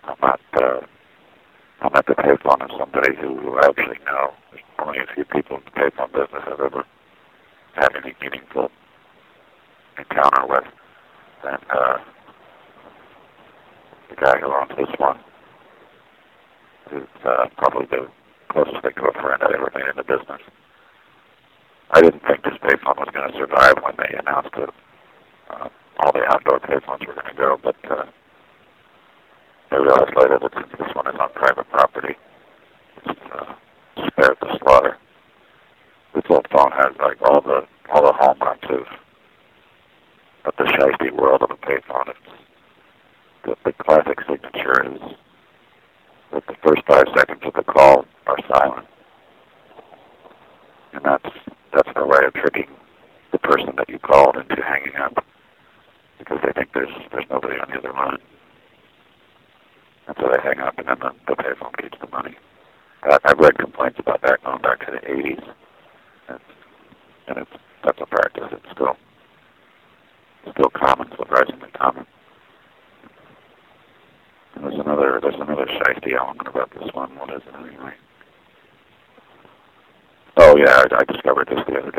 I'm at the payphone of somebody who I actually know. There's only a few people in the payphone business I've ever had any meaningful encounter with. And the guy who owns this one is probably the closest thing to a friend I ever made in the business. I didn't think this payphone was going to survive when they announced that all the outdoor payphones were going to go, but I realized later that since this one is on private property, it's spared the slaughter. This old phone has like all the hallmarks of the shiesty world of a payphone. The classic signature is that the first 5 seconds of the call are silent, and that's their way of tricking the person that you called into hanging up, because they think there's nobody on the other line. And so they hang up, and then the payphone keeps the money. I've read complaints about that going back to the 80s, and that's a practice. It's still common, surprisingly common. And there's another shiesty element about this one. What is it anyway? Oh yeah, I discovered this the other day.